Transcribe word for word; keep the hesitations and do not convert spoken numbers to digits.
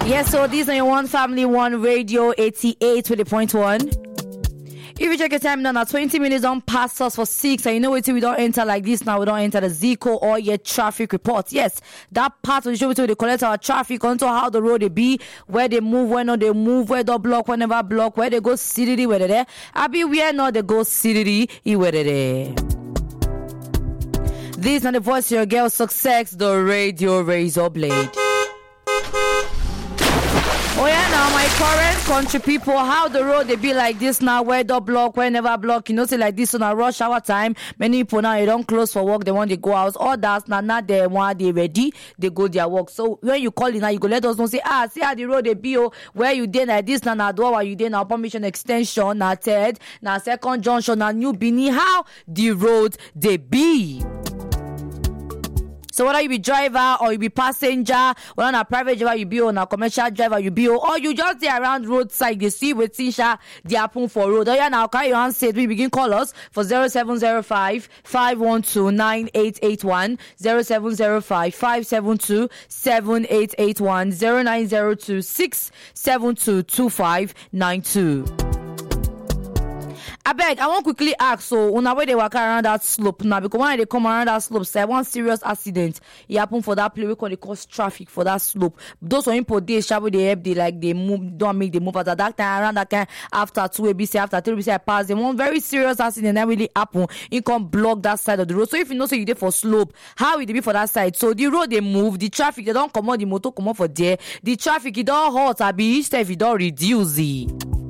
Yes, so these are your One Family One Radio eighty-eight with the point one. If you check your time now, now twenty minutes on past us for six, and you know what, we don't enter like this now, we don't enter the Zico or your traffic report. Yes, that part of the show, we collect our traffic onto how the road they be, where they move, when not they move, where they block, whenever block, where they go city, where they there. I be where not they go city, where they there. This is not the voice of your girl Success, the radio razor blade. Oh yeah, now my current country people, how the road they be like this now, where the block, whenever block, you know, say like this on a rush hour time. Many people now they don't close for work, they want to go out. All that's now not they want they ready, they go their work. So when you call in now, you go let us know, say ah, see how the road they be, oh, where you did like this now, now do what you did now, permission extension, now third, now second junction, now new Bini, how the road they be. So whether you be driver or you be passenger, whether on a private driver you be on a commercial driver you be, or you just stay around roadside, you see with Tisha, they happen for road. Oh yeah, now carry your answer. We begin call us for zero seven zero five, five one two, nine eight eight one, zero seven zero five, five seven two, seven eight eight one, zero nine zero two, six seven two, two five nine two. I beg, I want quickly ask, so when way they walk around that slope now, because when they come around that slope, say one serious accident, it happened for that place, we call it cause traffic for that slope. Those who import they shall they help, they like, they move, don't make they move at that time, around that kind, after two A B C, after three A B C, I pass them, one very serious accident that really happen, it can block that side of the road. So if you know, so you there for slope, how will it be for that side? So the road they move, the traffic, they don't come out, the motor come out for there, the traffic, it don't hurt, I be each step, it don't reduce it.